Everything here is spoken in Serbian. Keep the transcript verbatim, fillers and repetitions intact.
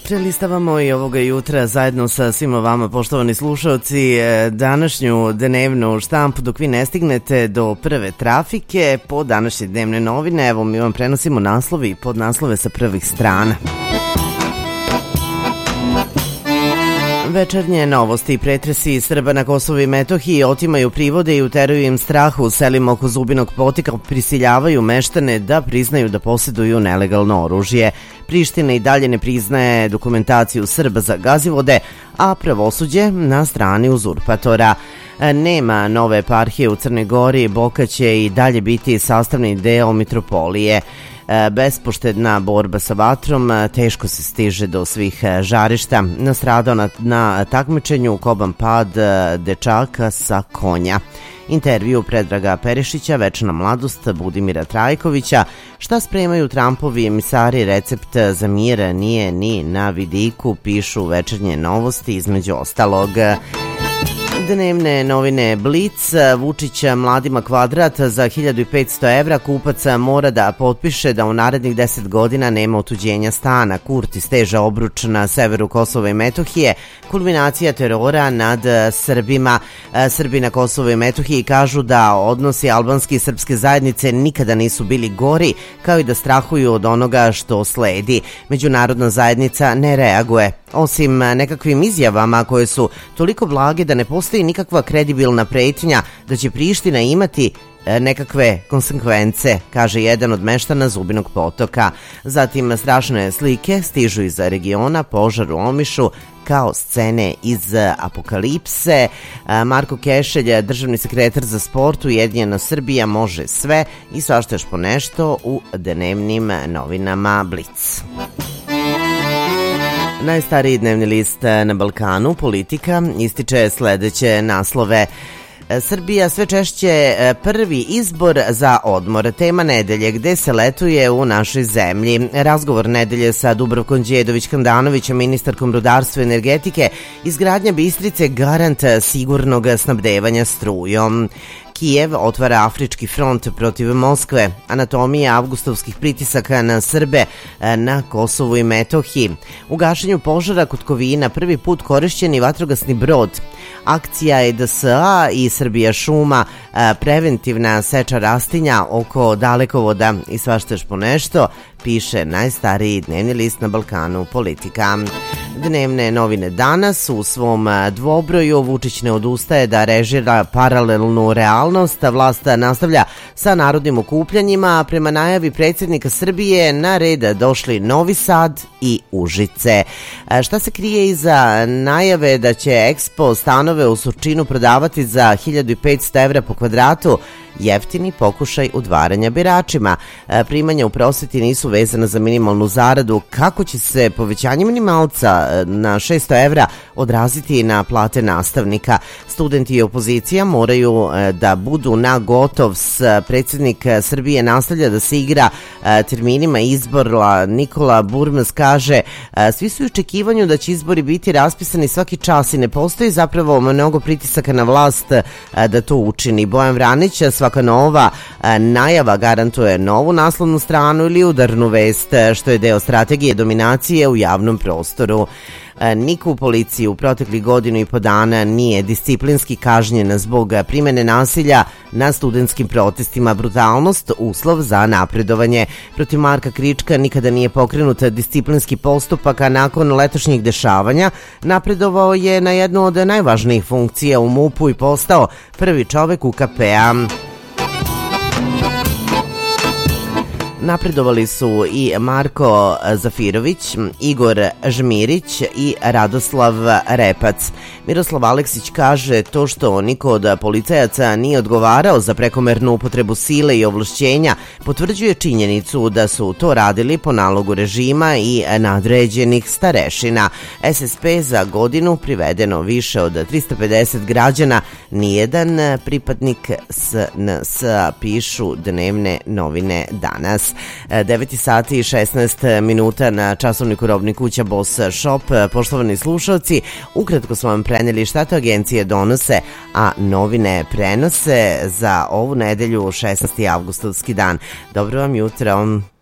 Prelistavamo i ovoga jutra zajedno sa svima vama, poštovani slušalci, današnju dnevnu štampu dok vi ne stignete do prve trafike po današnje dnevne novine. Evo, mi vam prenosimo naslovi i podnaslove sa prvih strana. Večernje novosti i pretresi Srba na Kosovu i Metohiji otimaju privode i uteraju im strah u selima oko Zubinog Potika, prisiljavaju meštane da priznaju da posjeduju nelegalno oružje. Priština i dalje ne priznaje dokumentaciju Srba za Gazivode, a pravosuđe na strani uzurpatora. Nema nove eparhije u Crnoj Gori, Boka će i dalje biti sastavni deo mitropolije. Bespoštedna borba sa vatrom, teško se stiže do svih žarišta. Nastradao na, na takmičenju koban pad dečaka sa konja. Intervju Predraga Perišića, Večna mladost Budimira Trajkovića. Šta spremaju Trumpovi emisari, recept za mir nije ni na vidiku, pišu Večernje novosti između ostalog. Dnevne novine Blic, Vučić mladima kvadrat za hiljadu petsto evra, kupac mora da potpiše da u narednih deset godina nema otuđenja stana. Kurti steža obruč na severu Kosova i Metohije, kulminacija terora nad Srbima. Srbi na Kosovu i Metohiji kažu da odnosi albanske i srpske zajednice nikada nisu bili gori, kao i da strahuju od onoga što sledi. Međunarodna zajednica ne reaguje. Osim nekakvim izjavama koje su toliko blage da ne postoji nikakva kredibilna pretnja da će Priština imati nekakve konsekvence, kaže jedan od meštana Zubinog Potoka. Zatim strašne slike stižu iz regiona, požar u Omišu, kao scene iz apokalipse. Marko Kešelj, državni sekretar za sport, Ujedinjena Srbija može sve i svašta još po nešto u dnevnim novinama Blic. Najstariji dnevni list na Balkanu, Politika, ističe sledeće naslove. Srbija sve češće prvi izbor za odmor. Tema nedelje, gde se letuje u našoj zemlji. Razgovor nedelje sa Dubravkom Đedović-Handanovićem, ministarkom rudarstva i energetike. Izgradnja Bistrice garant sigurnog snabdevanja strujom. Kijev otvara afrički front protiv Moskve. Anatomija avgustovskih pritisaka na Srbe na Kosovu i Metohiji. U gašenju požara kod Kovina prvi put korišćeni vatrogasni brod. Akcija E D S A i Srbija šuma, preventivna seča rastinja oko dalekovoda i svašta još po nešto, piše najstariji dnevni list na Balkanu, Politika. Dnevne novine danas u svom dvobroju. Vučić ne odustaje da režira paralelnu realnost. Vlast nastavlja sa narodnim okupljanjima. Prema najavi predsjednika Srbije na red došli Novi Sad i Užice. Šta se krije iza najave da će Expo stanove u Surčinu prodavati za hiljadu petsto evra po kvadratu? Jeftini pokušaj udvaranja biračima. Primanja u prosveti nisu vezana za minimalnu zaradu. Kako će se povećanje minimalca na šesto evra odraziti na plate nastavnika? Studenti i opozicija moraju da budu na gotov. Predsjednik Srbije nastavlja da se igra terminima izbora. Nikola Burmas kaže, svi su u očekivanju da će izbori biti raspisani svaki čas i ne postoji zapravo mnogo pritisaka na vlast da to učini. Bojan Vranić, svaka nova najava garantuje novu naslovnu stranu ili udarnu vest, što je deo strategije dominacije u javnom prostoru. Niko u policiji u proteklih godinu i po dana nije disciplinski kažnjen zbog primene nasilja na studentskim protestima. Brutalnost uslov za napredovanje. Protiv Marka Krička nikada nije pokrenut disciplinski postupak, a nakon letošnjih dešavanja napredovao je na jednu od najvažnijih funkcija u MUP-u i postao prvi čovek U K P-a. Napredovali su i Marko Zafirović, Igor Žmirić i Radoslav Repac. Miroslav Aleksić kaže, to što niko od policajaca nije odgovarao za prekomernu upotrebu sile i ovlašćenja potvrđuje činjenicu da su to radili po nalogu režima i nadređenih starešina. S S P za godinu privedeno više od trista pedeset građana, nijedan pripadnik S N S, pišu dnevne novine danas. devet sati i šesnaest minuta na časovniku Robni kuća Boss Shop. Poštovani slušalci, ukratko smo vam prenijeli šta to agencije donose, a novine prenose za ovu nedelju, šesnaesti avgustovski dan. Dobro vam jutro.